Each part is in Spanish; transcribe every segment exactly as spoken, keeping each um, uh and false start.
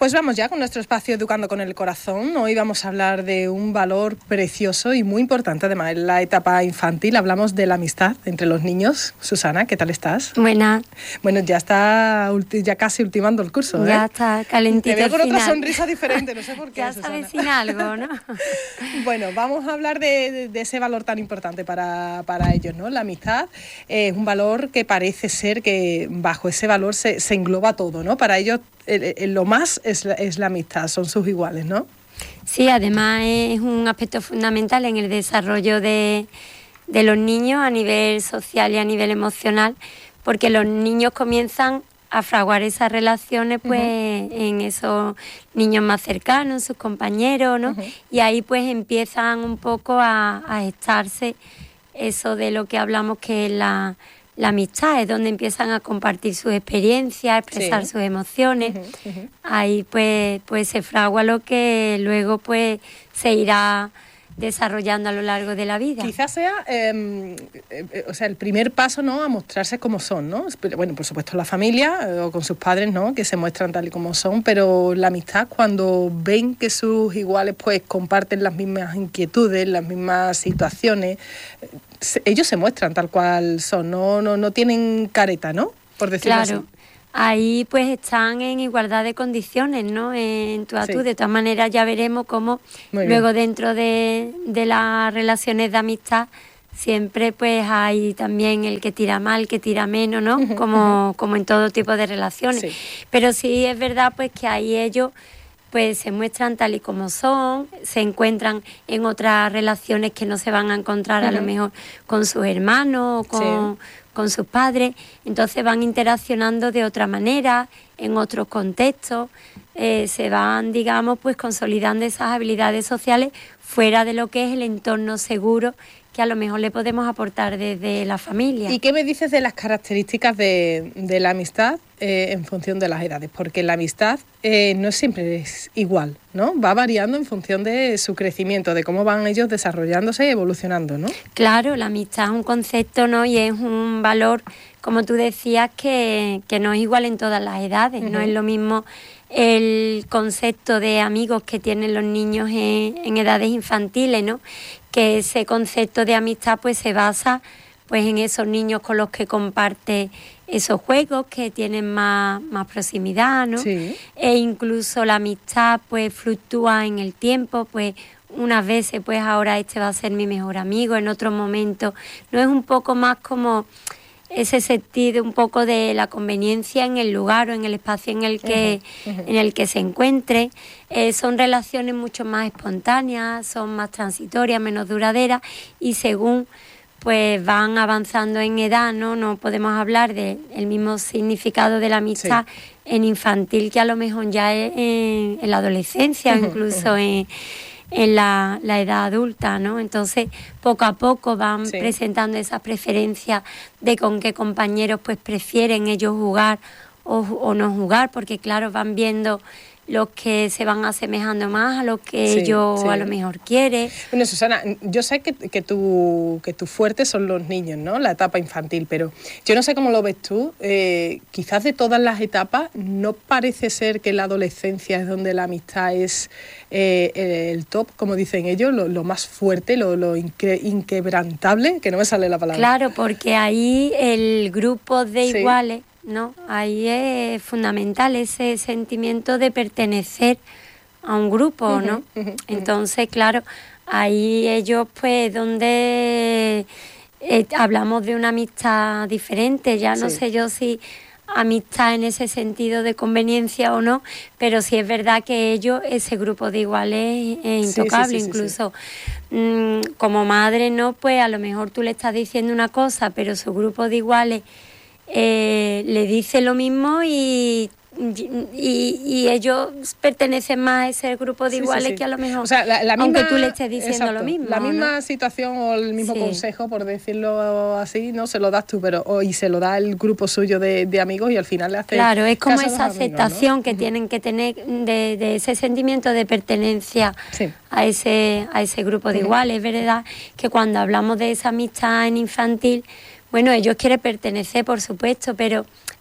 Pues vamos ya con nuestro espacio Educando con el Corazón. Hoy vamos a hablar de un valor precioso y muy importante, además, en la etapa infantil. Hablamos de la amistad entre los niños. Susana, ¿qué tal estás? Buena. Bueno, ya está ya casi ultimando el curso, ¿eh? Ya está calentito. Te veo con final. otra sonrisa diferente, no sé por qué, ya Susana. se avecina algo, ¿no? Bueno, vamos a hablar de, de, de ese valor tan importante para, para ellos, ¿no? La amistad es un valor que parece ser que bajo ese valor se, se engloba todo, ¿no? Para ellos el, el, lo más es la, es la amistad, son sus iguales, ¿no? Sí, además es un aspecto fundamental en el desarrollo de, de los niños a nivel social y a nivel emocional, porque los niños comienzan a fraguar esas relaciones pues uh-huh. en esos niños más cercanos, sus compañeros, ¿no? Uh-huh. Y ahí pues empiezan un poco a, a gestarse eso de lo que hablamos que es la... La amistad, es donde empiezan a compartir sus experiencias, a expresar sí. sus emociones. Uh-huh, uh-huh. Ahí pues, pues se fragua lo que luego pues se irá desarrollando a lo largo de la vida. Quizás sea eh, eh, o sea, el primer paso, ¿no?, a mostrarse como son, ¿no? Bueno, por supuesto la familia eh, o con sus padres, ¿no?, que se muestran tal y como son, pero la amistad, cuando ven que sus iguales pues comparten las mismas inquietudes, las mismas situaciones, eh, se, ellos se muestran tal cual son, no, no, no tienen careta, ¿no?, por decirlo claro. así. Ahí pues están en igualdad de condiciones, ¿no? En tú a tú. Sí. De todas maneras ya veremos cómo Muy luego bien. dentro de, de las relaciones de amistad siempre pues hay también el que tira más, el que tira menos, ¿no? Uh-huh, como, uh-huh. como en todo tipo de relaciones. Sí. Pero sí es verdad pues que ahí ellos pues se muestran tal y como son, se encuentran en otras relaciones que no se van a encontrar uh-huh. a lo mejor con sus hermanos o con... Sí. con sus padres, entonces van interaccionando de otra manera, en otros contextos, eh, se van, digamos, pues consolidando esas habilidades sociales fuera de lo que es el entorno seguro que a lo mejor le podemos aportar desde la familia. ¿Y qué me dices de las características de, de la amistad eh, en función de las edades? Porque la amistad eh, no siempre es igual, ¿no? Va variando en función de su crecimiento, de cómo van ellos desarrollándose y evolucionando, ¿no? Claro, la amistad es un concepto, ¿no?, y es un valor, como tú decías, que, que no es igual en todas las edades. Uh-huh. No es lo mismo el concepto de amigos que tienen los niños en, en edades infantiles, ¿no?, que ese concepto de amistad pues se basa pues en esos niños con los que comparte esos juegos, que tienen más, más proximidad, ¿no? Sí. E incluso la amistad pues fluctúa en el tiempo, pues unas veces pues ahora este va a ser mi mejor amigo, en otro momento no, es un poco más como ese sentido un poco de la conveniencia en el lugar o en el espacio en el que, uh-huh, uh-huh. en el que se encuentre. Eh, son relaciones mucho más espontáneas, son más transitorias, menos duraderas, y según pues van avanzando en edad, no no podemos hablar del mismo significado de la amistad sí. en infantil que a lo mejor ya es en, en la adolescencia, uh-huh, incluso uh-huh. en en la, la edad adulta, ¿no? Entonces, poco a poco van sí. presentando esas preferencias de con qué compañeros pues prefieren ellos jugar o, o no jugar, porque claro, van viendo los que se van asemejando más a lo que sí, ellos sí. a lo mejor quieren. Bueno, Susana, yo sé que, que, tu, que tu fuerte son los niños, ¿no?, la etapa infantil, pero yo no sé cómo lo ves tú. Eh, quizás de todas las etapas, ¿no parece ser que la adolescencia es donde la amistad es eh, el top, como dicen ellos, lo, lo más fuerte, lo, lo inque, inquebrantable, que no me sale la palabra? Claro, porque ahí el grupo de sí. iguales, ¿no? Ahí es fundamental ese sentimiento de pertenecer a un grupo, ¿no? Uh-huh, uh-huh, Entonces, claro, ahí ellos, pues, donde eh, hablamos de una amistad diferente, ya no sí. sé yo si amistad en ese sentido de conveniencia o no, pero sí es verdad que ellos, ese grupo de iguales es intocable, sí, sí, sí, incluso sí, sí. Mmm, como madre, ¿no? Pues a lo mejor tú le estás diciendo una cosa, pero su grupo de iguales Eh, le dice lo mismo y, y, y ellos pertenecen más a ese grupo de sí, iguales sí, sí. que a lo mejor, o sea, la, la misma, aunque tú le estés diciendo exacto, lo mismo. La misma ¿no? situación o el mismo sí. consejo, por decirlo así, no se lo das tú, pero o, y se lo da el grupo suyo de, de amigos y al final le hace Claro, es como esa amigos, aceptación, ¿no?, que uh-huh. tienen que tener de, de ese sentimiento de pertenencia sí. a ese a ese grupo de uh-huh. iguales. Es verdad que cuando hablamos de esa amistad en infantil, bueno, ellos quieren pertenecer, por supuesto, pero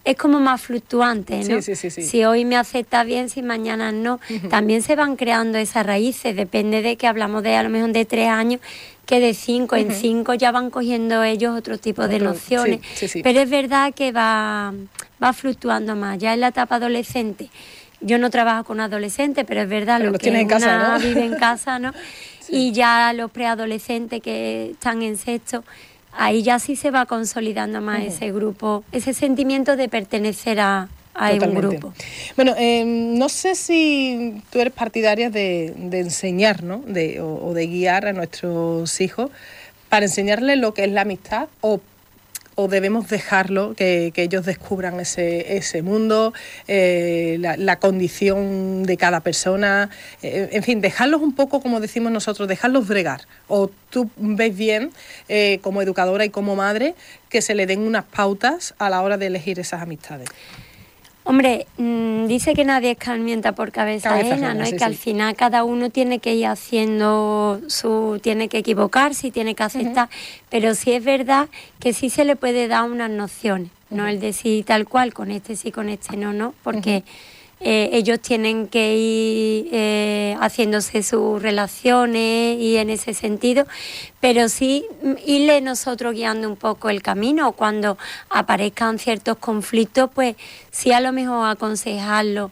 es como más fluctuante, ¿no? Sí, sí, sí, sí. Si hoy me acepta bien, si mañana no. Uh-huh. También se van creando esas raíces, depende de que hablamos de a lo mejor de tres años, que de cinco, uh-huh. En cinco ya van cogiendo ellos otro tipo de otro, nociones. Sí, sí, sí. Pero es verdad que va, va fluctuando más. Ya en la etapa adolescente, yo no trabajo con adolescentes, pero es verdad, pero lo los que en una casa, ¿no? vive en casa, ¿no? Sí. Y ya los preadolescentes que están en sexto, ahí ya sí se va consolidando más uh-huh. ese grupo, ese sentimiento de pertenecer a, a un grupo. Bueno, eh, no sé si tú eres partidaria de, de enseñar, ¿no? De, o, o de guiar a nuestros hijos para enseñarles lo que es la amistad o o debemos dejarlo, que, que ellos descubran ese, ese mundo, eh, la, la condición de cada persona, eh, en fin, dejarlos un poco, como decimos nosotros, dejarlos bregar. O tú ves bien, eh, como educadora y como madre, que se le den unas pautas a la hora de elegir esas amistades. Hombre, mmm, dice que nadie escarmienta por cabeza, cabeza ajena, ¿no? Sí, y que sí. Al final cada uno tiene que ir haciendo su... tiene que equivocarse y tiene que aceptar, uh-huh. Pero sí es verdad que sí se le puede dar unas nociones, uh-huh. No el decir tal cual, con este sí, con este no, no, porque... Uh-huh. Eh, ellos tienen que ir eh, haciéndose sus relaciones y en ese sentido, pero sí irle nosotros guiando un poco el camino. Cuando aparezcan ciertos conflictos, pues sí a lo mejor aconsejarlo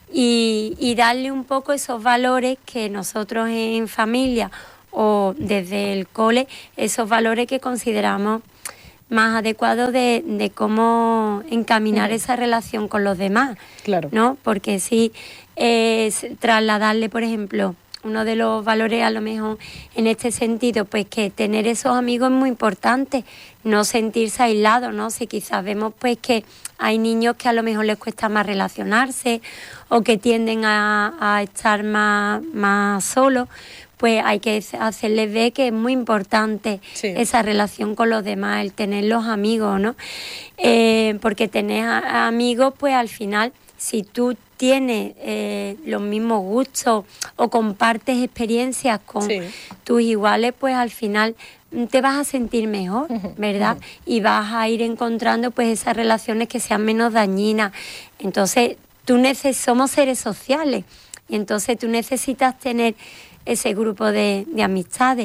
y, y darle un poco esos valores que nosotros en familia o desde el cole, esos valores que consideramos más adecuado de, de cómo encaminar uh-huh. esa relación con los demás, claro. ¿no? Porque sí, eh, trasladarle, por ejemplo, uno de los valores a lo mejor en este sentido, pues que tener esos amigos es muy importante, no sentirse aislados, ¿no? Si quizás vemos pues que hay niños que a lo mejor les cuesta más relacionarse o que tienden a, a estar más, más solos, pues hay que hacerles ver que es muy importante sí. Esa relación con los demás, el tener los amigos, ¿no? Eh, porque tener a, amigos, pues al final, si tú tienes eh, los mismos gustos o compartes experiencias con sí. tus iguales, pues al final te vas a sentir mejor, ¿verdad? Uh-huh. Y vas a ir encontrando pues esas relaciones que sean menos dañinas. Entonces, tú neces- somos seres sociales y entonces tú necesitas tener ese grupo de, de amistades.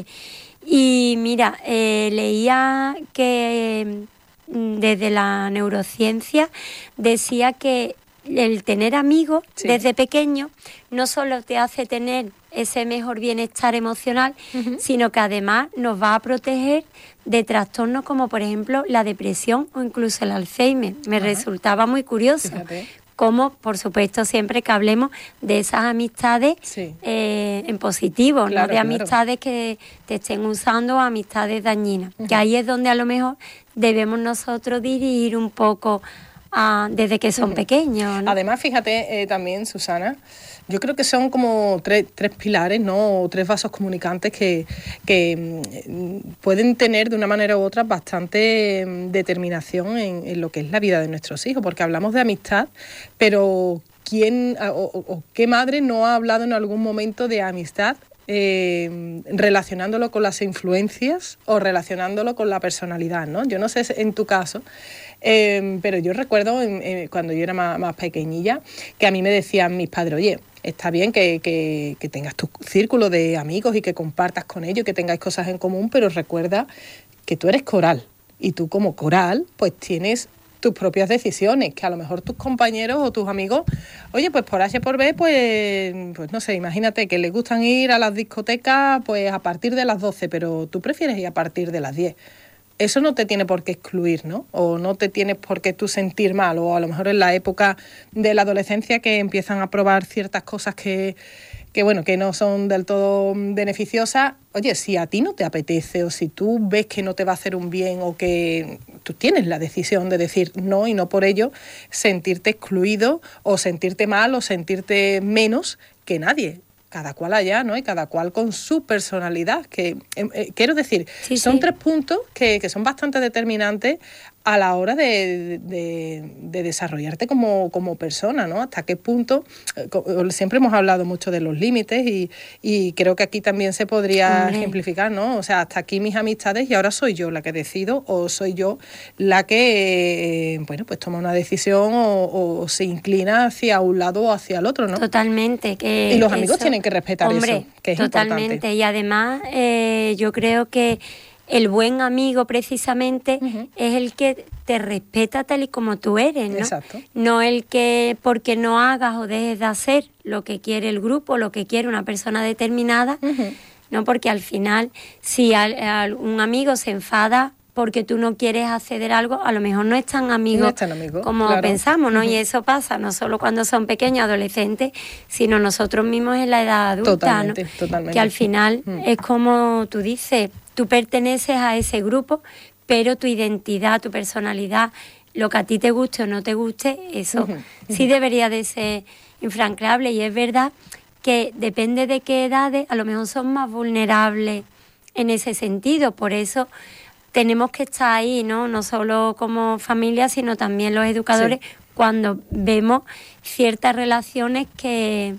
Y mira, eh, leía que eh, desde la neurociencia decía que el tener amigos sí. Desde pequeño no solo te hace tener ese mejor bienestar emocional, uh-huh. Sino que además nos va a proteger de trastornos como por ejemplo la depresión o incluso el Alzheimer. Me uh-huh. Resultaba muy curioso. Fíjate. Como, por supuesto, siempre que hablemos de esas amistades sí. eh, en positivo, claro, no de claro. Amistades que te estén usando o amistades dañinas. Uh-huh. Que ahí es donde a lo mejor debemos nosotros dirigir un poco a, desde que son uh-huh. pequeños, ¿no? Además, fíjate eh, también, Susana, yo creo que son como tres, tres pilares, ¿no? O tres vasos comunicantes que, que pueden tener de una manera u otra bastante determinación en, en lo que es la vida de nuestros hijos, porque hablamos de amistad, pero ¿quién o, o, o qué madre no ha hablado en algún momento de amistad eh, relacionándolo con las influencias o relacionándolo con la personalidad, ¿no? Yo no sé en tu caso, eh, pero yo recuerdo en, eh, cuando yo era más, más pequeñilla que a mí me decían mis padres, oye, está bien que, que, que tengas tu círculo de amigos y que compartas con ellos, que tengáis cosas en común, pero recuerda que tú eres coral y tú como coral pues tienes tus propias decisiones, que a lo mejor tus compañeros o tus amigos, oye, pues por H por B, pues, pues no sé, imagínate que les gustan ir a las discotecas pues a partir de las doce, pero tú prefieres ir a partir de las diez. Eso no te tiene por qué excluir, ¿no? O no te tienes por qué tú sentir mal, o a lo mejor en la época de la adolescencia que empiezan a probar ciertas cosas que, que bueno, que no son del todo beneficiosas. Oye, si a ti no te apetece o si tú ves que no te va a hacer un bien o que tú tienes la decisión de decir no y no por ello sentirte excluido o sentirte mal o sentirte menos que nadie. Cada cual allá, ¿no? Y cada cual con su personalidad. Que eh, eh, quiero decir, sí, son sí. tres puntos que, que son bastante determinantes a la hora de, de, de desarrollarte como, como persona, ¿no? Hasta qué punto, siempre hemos hablado mucho de los límites y, y creo que aquí también se podría Hombre. ejemplificar, ¿no? O sea, hasta aquí mis amistades y ahora soy yo la que decido o soy yo la que, eh, bueno, pues toma una decisión o, o se inclina hacia un lado o hacia el otro, ¿no? Totalmente. Que y los amigos eso, tienen que respetar hombre, eso, que es totalmente. importante. Y además, eh, yo creo que el buen amigo precisamente uh-huh. es el que te respeta tal y como tú eres, ¿no? Exacto. No el que porque no hagas o dejes de hacer lo que quiere el grupo, lo que quiere una persona determinada, uh-huh. no, porque al final si al, al, un amigo se enfada porque tú no quieres acceder a algo, a lo mejor no es tan amigo, no es tan amigo como claro. pensamos, ¿no? Uh-huh. Y eso pasa no solo cuando son pequeños, adolescentes, sino nosotros mismos en la edad adulta, totalmente, ¿no? Totalmente. Que al final uh-huh. es como tú dices, tú perteneces a ese grupo, pero tu identidad, tu personalidad, lo que a ti te guste o no te guste, eso uh-huh. Uh-huh. sí debería de ser infranqueable. Y es verdad que depende de qué edades, a lo mejor son más vulnerables en ese sentido. Por eso tenemos que estar ahí, ¿no? No solo como familia, sino también los educadores, sí. cuando vemos ciertas relaciones que,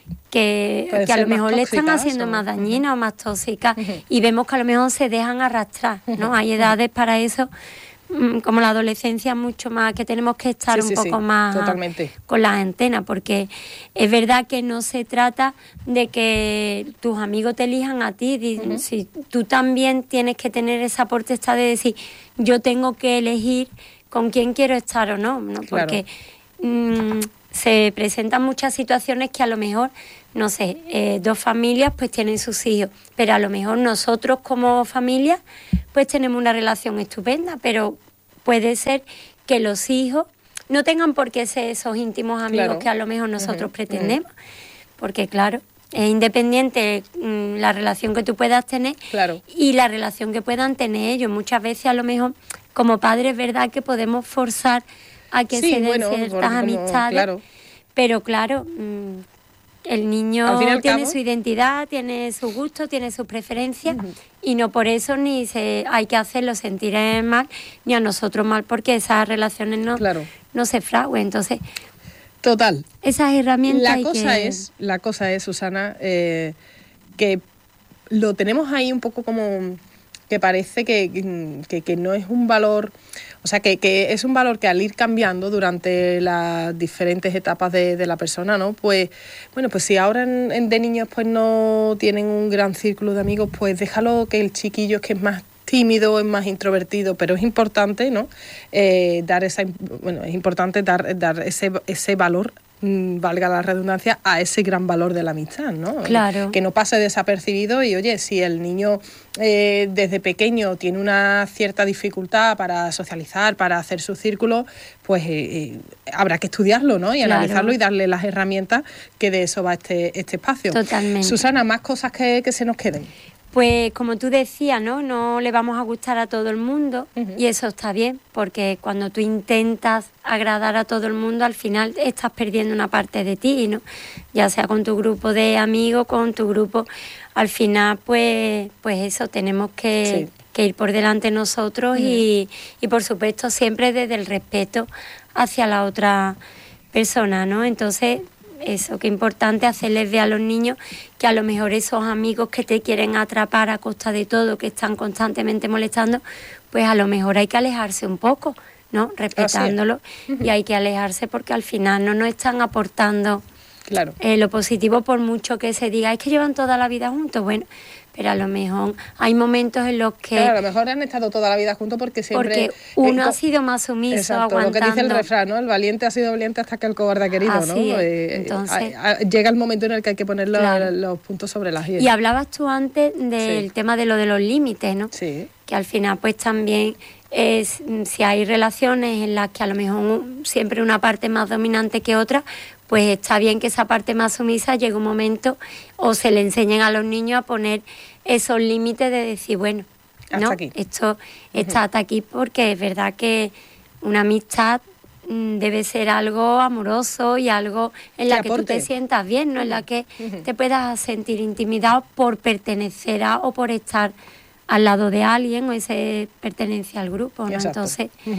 que, que a lo mejor le están haciendo o... más dañinas uh-huh. o más tóxicas uh-huh. y vemos que a lo mejor se dejan arrastrar, ¿no? Uh-huh. Hay edades para eso, como la adolescencia, mucho más, que tenemos que estar sí, un sí, poco sí. más Totalmente. con las antenas, porque es verdad que no se trata de que tus amigos te elijan a ti, uh-huh. si tú también tienes que tener esa potestad de decir, yo tengo que elegir con quién quiero estar o no, ¿no? Porque claro. mmm, se presentan muchas situaciones que a lo mejor, no sé, eh, dos familias pues tienen sus hijos, pero a lo mejor nosotros como familia pues tenemos una relación estupenda, pero puede ser que los hijos no tengan por qué ser esos íntimos amigos claro. que a lo mejor nosotros uh-huh. pretendemos, uh-huh. porque claro, es independiente mmm, la relación que tú puedas tener claro. y la relación que puedan tener ellos. Muchas veces a lo mejor como padres es verdad que podemos forzar a que sí, se den bueno, ciertas como, amistades, claro. pero claro, mmm, el niño tiene cabo, su identidad, tiene su gusto, tiene sus preferencias uh-huh. y no por eso ni se hay que hacerlo sentir mal ni a nosotros mal porque esas relaciones no, claro. no se fraguen. Entonces, total. Esas herramientas. La hay cosa que... es, la cosa es, Susana, eh, que lo tenemos ahí un poco como que parece que, que, que no es un valor. O sea, que, que es un valor que al ir cambiando durante las diferentes etapas de, de la persona, ¿no? Pues, bueno, pues si ahora en, en de niños pues no tienen un gran círculo de amigos, pues déjalo que el chiquillo es que es más tímido, es más introvertido, pero es importante, ¿no? Eh, dar esa, bueno, es importante dar, dar ese, ese valor, valga la redundancia, a ese gran valor de la amistad, ¿no? Claro. Que no pase desapercibido y, oye, si el niño eh, desde pequeño tiene una cierta dificultad para socializar, para hacer su círculo, pues eh, eh, habrá que estudiarlo, ¿no? Y claro. analizarlo y darle las herramientas que de eso va este, este espacio. Totalmente. Susana, más cosas que, que se nos queden. Pues como tú decías, ¿no? No le vamos a gustar a todo el mundo uh-huh. y eso está bien, porque cuando tú intentas agradar a todo el mundo, al final estás perdiendo una parte de ti, ¿no? Ya sea con tu grupo de amigos, con tu grupo, al final pues, pues eso, tenemos que, sí. que ir por delante nosotros uh-huh. y, y por supuesto siempre desde el respeto hacia la otra persona, ¿no? Entonces, eso, que es importante hacerles ver a los niños que a lo mejor esos amigos que te quieren atrapar a costa de todo, que están constantemente molestando, pues a lo mejor hay que alejarse un poco, ¿no? Respetándolo uh-huh. y hay que alejarse porque al final no nos están aportando claro. eh, lo positivo, por mucho que se diga, es que llevan toda la vida juntos, bueno, pero a lo mejor hay momentos en los que... Claro, a lo mejor han estado toda la vida juntos porque siempre... Porque uno eh, ha sido más sumiso, exacto, aguantando... lo que dice el refrán, ¿no? El valiente ha sido valiente hasta que el cobarde ha querido, Así ¿no? Es. Eh, Entonces, a, a, llega el momento en el que hay que poner los, claro. los puntos sobre las íes. Y hablabas tú antes del sí. tema de lo de los límites, ¿no? Sí. Que al final pues también es, si hay relaciones en las que a lo mejor un, siempre una parte más dominante que otra, pues está bien que esa parte más sumisa llegue un momento o se le enseñen a los niños a poner esos límites de decir, bueno, hasta no, aquí. esto está uh-huh. hasta aquí, porque es verdad que una amistad mm, debe ser algo amoroso y algo en la que, que tú te sientas bien, no uh-huh. en la que uh-huh. te puedas sentir intimidado por pertenecer a o por estar al lado de alguien o ese pertenencia al grupo, ¿no? Entonces, uh-huh.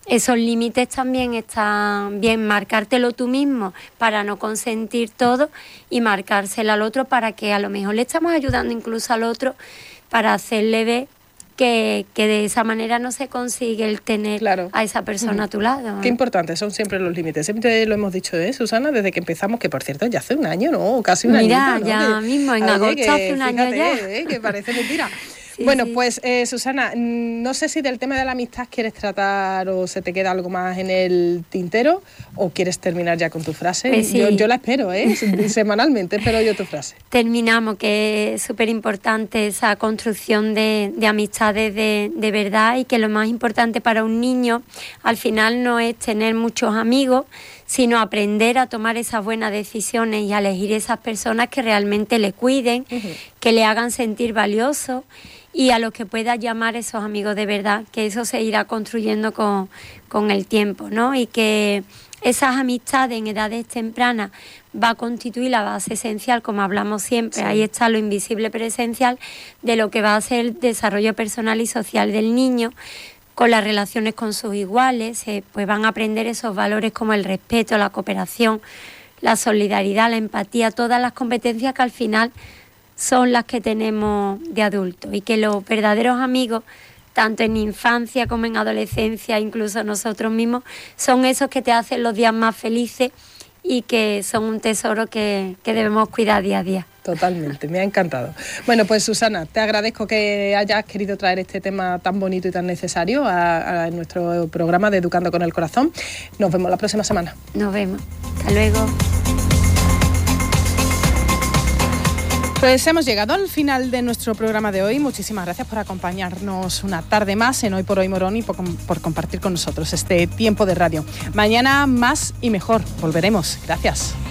esos límites también están bien, marcártelo tú mismo para no consentir todo y marcárselo al otro para que a lo mejor le estamos ayudando incluso al otro para hacerle ver que, que de esa manera no se consigue el tener claro. a esa persona uh-huh. a tu lado. ¿eh? Qué importantes son siempre los límites. Siempre lo hemos dicho, ¿eh, Susana? Desde que empezamos, que por cierto ya hace un año, ¿no? Casi un año. Mira, ¿no? ya que, mismo, en agosto que, hace un fíjate, año ya. ¿eh? Que parece mentira. Sí, bueno, sí. pues eh, Susana, no sé si del tema de la amistad quieres tratar o se te queda algo más en el tintero o quieres terminar ya con tu frase. Pues sí. yo, yo la espero, ¿eh? Semanalmente espero yo tu frase. Terminamos, que es súper importante esa construcción de, de amistades de, de verdad y que lo más importante para un niño al final no es tener muchos amigos, sino aprender a tomar esas buenas decisiones y a elegir esas personas que realmente le cuiden, uh-huh. que le hagan sentir valioso y a los que pueda llamar esos amigos de verdad, que eso se irá construyendo con, con el tiempo, ¿no? Y que esas amistades en edades tempranas va a constituir la base esencial, como hablamos siempre, sí. ahí está lo invisible pero esencial de lo que va a ser el desarrollo personal y social del niño, con las relaciones con sus iguales, eh, pues van a aprender esos valores como el respeto, la cooperación, la solidaridad, la empatía, todas las competencias que al final son las que tenemos de adultos y que los verdaderos amigos, tanto en infancia como en adolescencia, incluso nosotros mismos, son esos que te hacen los días más felices y que son un tesoro que, que debemos cuidar día a día. Totalmente, me ha encantado. Bueno, pues Susana, te agradezco que hayas querido traer este tema tan bonito y tan necesario a, a nuestro programa de Educando con el Corazón. Nos vemos la próxima semana. Nos vemos. Hasta luego. Pues hemos llegado al final de nuestro programa de hoy. Muchísimas gracias por acompañarnos una tarde más en Hoy por Hoy Morón y por, por compartir con nosotros este tiempo de radio. Mañana más y mejor. Volveremos. Gracias.